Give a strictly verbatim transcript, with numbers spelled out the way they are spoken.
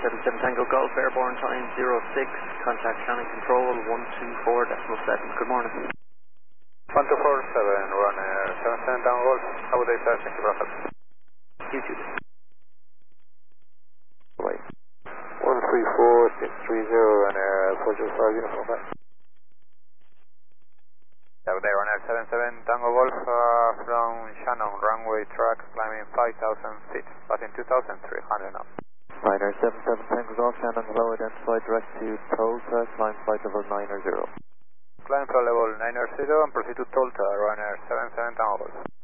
seven seven Tango Golf, airborne time zero six, contact Shannon Control one two four decimal seven. Good morning. one two four seven, runner seven seven Tango Golf, how would I start? Thank you for help. You too. Wait. one three four six three zero, runner four zero five, uniform back. Yeah, good day, runner seven seven Tango Golf uh, from Shannon, runway track climbing five thousand feet, passing two thousand three hundred now. Niner seven seven Tango Golf, Shannon, hello, identified direct to Tulsa, climb flight level nine zero. Climb flight level nine zero and proceed to Tulsa, runner seven seven Tango Golf.